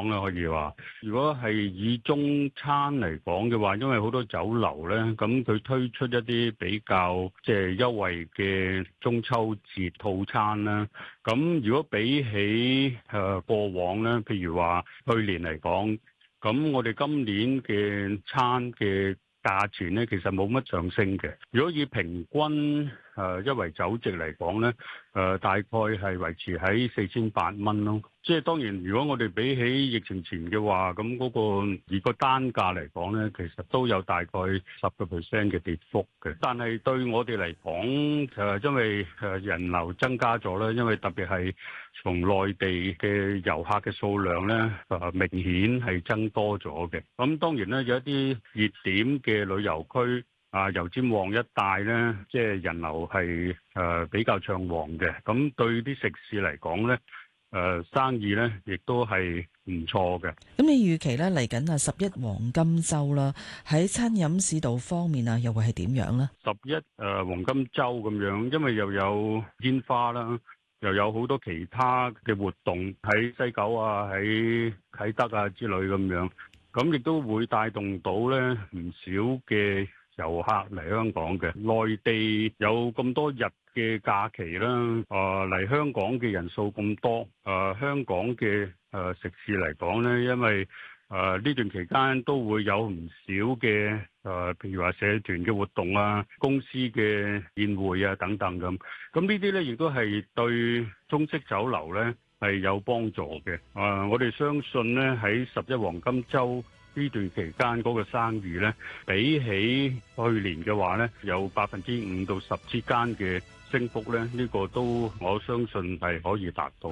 講啦，可以話。如果係以中餐嚟講嘅話，因為好多酒樓咧，咁佢推出一啲比較即係優惠嘅中秋節套餐啦。咁如果比起過往咧，譬如話去年嚟講，咁我哋今年嘅餐嘅價錢咧，其實冇乜上升嘅。如果以平均一圍酒席嚟講咧，大概係維持喺4800咯。即係當然，如果我哋比起疫情前嘅話，咁嗰個以個單價嚟講咧，其實都有大概10% 嘅跌幅嘅。但係對我哋嚟講，因為人流增加咗啦，因為特別係從內地嘅遊客嘅數量咧，明顯係增多咗嘅。咁當然咧，有一啲熱點嘅旅遊區。油尖旺一帶咧，即係人流係比較暢旺嘅，咁對啲食肆嚟講咧，生意咧亦都係唔錯嘅。 咁你預期咧嚟緊11黃金週啦，喺餐飲市道方面啊，又會係點樣咧 ？11黃金週咁樣，因為又有煙花啦，又有好多其他嘅活動喺西九啊、喺啟德啊之類咁樣，咁亦都會帶動到咧唔少嘅遊客嚟香港嘅。內地有咁多日嘅假期啦，嚟香港嘅人數咁多，香港嘅食肆嚟講咧，因為呢段期間都會有唔少嘅譬如話社團嘅活動啊、公司嘅宴會啊等等咁，咁呢啲咧亦都係對中式酒樓咧係有幫助嘅。我哋相信咧喺11黃金週呢段期間嗰個生意咧，比起去年嘅話咧，有5%到10%之間嘅升幅咧，呢個都我相信係可以達到。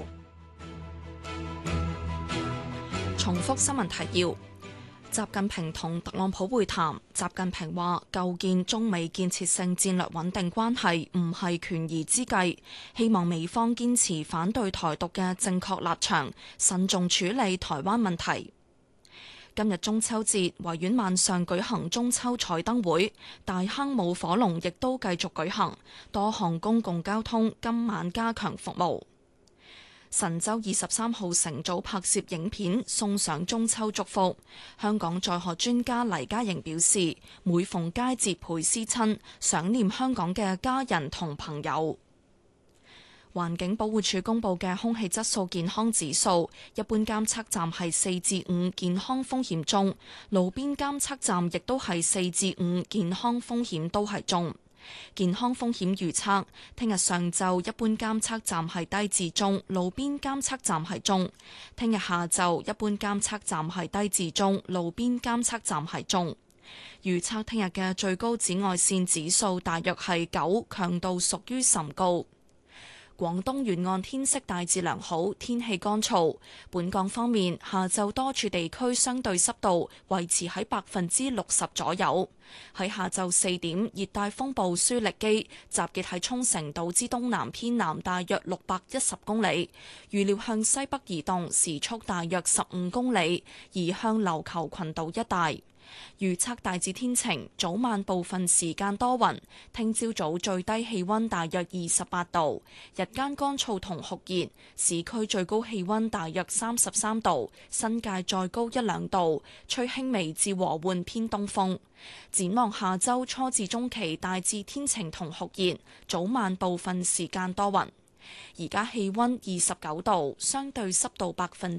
重複新聞提要：習近平同特朗普會談，習近平話構建中美建設性戰略穩定關係唔係權宜之計，希望美方堅持反對台獨嘅正確立場，慎重處理台灣問題。今日中秋節，維園晚上舉行中秋彩燈會，大坑舞火龍亦都繼續舉行，多項公共交通今晚加強服務。神舟23號乘組拍攝影片送上中秋祝福。香港在學專家黎嘉瑩表示，每逢佳節倍思親，想念香港嘅家人同朋友。環境保護署公布嘅空氣質素健康指數，一般監測站係4至5，健康風險中；路邊監測站亦都係4至5，健康風險都係中。健康風險預測，聽日上晝一般監測站係低至中，路邊監測站係中；聽日下晝一般監測站係低至中，路邊監測站係中。預測聽日嘅最高紫外線指數大約係9，強度屬於甚高。廣東沿岸天色大致良好，天氣乾燥。本港方面，下晝多處地區相對濕度維持喺60%左右。喺下晝4點，熱帶風暴舒力基集結喺沖繩島之東南偏南大約610公里，預料向西北移動，時速大約15公里，移向琉球群島一帶。預測大致天晴，早晚部分時間多雲。聽朝早最低氣溫大約28度，日間乾燥同酷熱，市區最高氣溫大約33度，新界再高1-2度，吹輕微至和緩偏東風。展望下周初至中期大致天晴同酷熱，早晚部分時間多雲。而家氣溫29度，相對濕度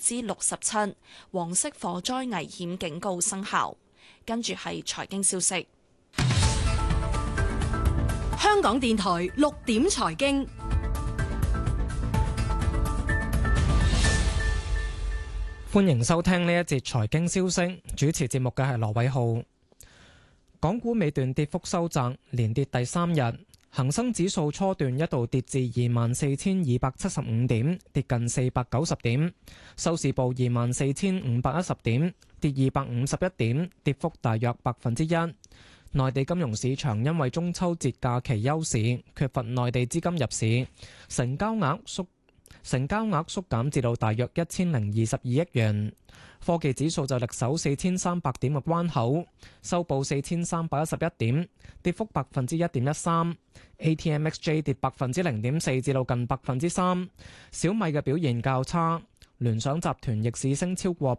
67%，黃色火災危險警告生效。跟住係財經消息。 香港電台6點財經， 歡迎收聽呢一節財經消息。主持節目嘅係羅偉浩。港股尾段跌幅收窄，連跌第3日。恒生指數初段一度跌至24,275點，跌近490點，收市報24,510點，跌251點，跌幅大約1%。內地金融市場因為中秋節假期休市，缺乏內地資金入市，成交額縮減至到大約1022億元。科技指數就力守4300點嘅關口，收報4311點，跌幅1.13%。ATMXJ 跌0.4%至到近3%。小米嘅表現較差，聯想集團逆市升超過